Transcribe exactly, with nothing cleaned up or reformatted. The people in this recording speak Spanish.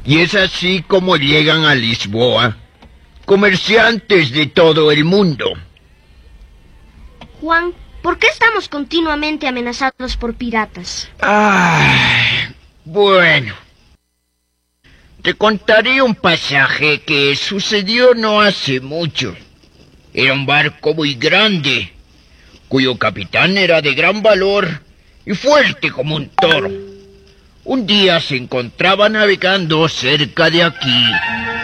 Y es así como llegan a Lisboa comerciantes de todo el mundo. Juan, ¿por qué estamos continuamente amenazados por piratas? Ay, bueno. Te contaré un pasaje que sucedió no hace mucho. Era un barco muy grande, cuyo capitán era de gran valor y fuerte como un toro. Un día se encontraba navegando cerca de aquí.